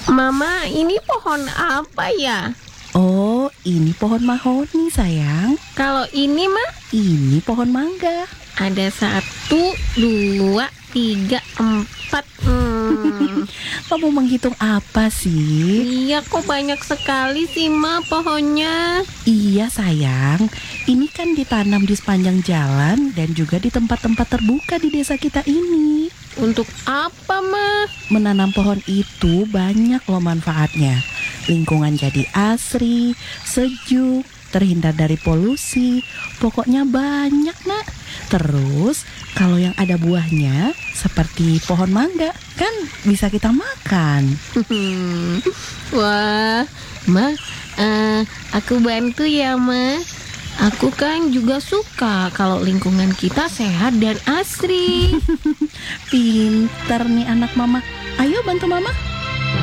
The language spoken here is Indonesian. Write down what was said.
Mama, ini pohon apa ya? Oh, ini pohon mahoni sayang. Kalau ini mah Ini pohon mangga. ada 1, 2, 3, 4. Kamu menghitung apa sih? Iya, kok banyak sekali sih Ma pohonnya. Iya sayang, ini kan ditanam di sepanjang jalan dan juga di tempat-tempat terbuka di desa kita ini. Untuk apa Ma? Menanam pohon itu banyak loh manfaatnya. Lingkungan jadi asri, sejuk, terhindar dari polusi. Pokoknya banyak nak. Terus kalau yang ada buahnya seperti pohon mangga kan bisa kita makan. Wah, Ma, aku bantu ya Ma. Aku kan juga suka kalau lingkungan kita sehat dan asri. Pinter nih anak mama. Ayo bantu mama.